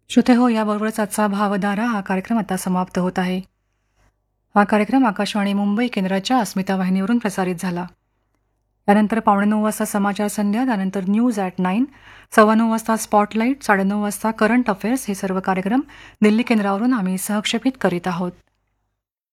श्रोते हो, याबरोबरच आजचा भावधारा हा कार्यक्रम आता समाप्त होत आहे. हा कार्यक्रम आकाशवाणी मुंबई केंद्राच्या अस्मिता वाहिनीवरून प्रसारित झाला. त्यानंतर 9:15 वाजता समाचार संध्या, त्यानंतर न्यूज ॲट 9, 9:15 वाजता स्पॉटलाईट, 9:30 वाजता करंट अफेअर्स हे सर्व कार्यक्रम दिल्ली केंद्रावरून आम्ही सहक्षेपित करीत आहोत.